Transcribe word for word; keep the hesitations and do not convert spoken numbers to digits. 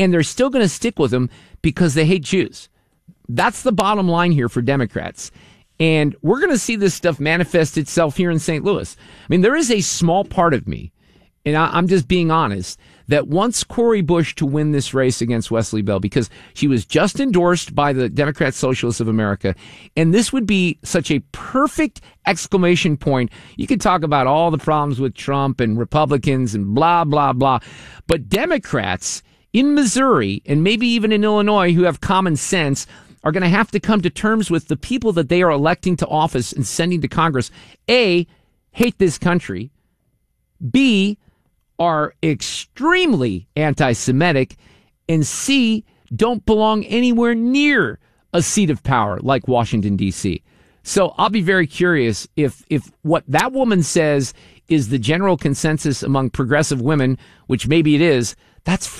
and they're still going to stick with him because they hate Jews. That's the bottom line here for Democrats. And we're going to see this stuff manifest itself here in Saint Louis. I mean, there is a small part of me, and I, I'm just being honest, that wants Cori Bush to win this race against Wesley Bell because she was just endorsed by the Democrat Socialists of America. And this would be such a perfect exclamation point. You could talk about all the problems with Trump and Republicans and blah, blah, blah. But Democrats in Missouri and maybe even in Illinois who have common sense are going to have to come to terms with the people that they are electing to office and sending to Congress. A, hate this country. B, are extremely anti-Semitic, and C, don't belong anywhere near a seat of power like Washington, D C. So I'll be very curious if if what that woman says is the general consensus among progressive women, which maybe it is, that's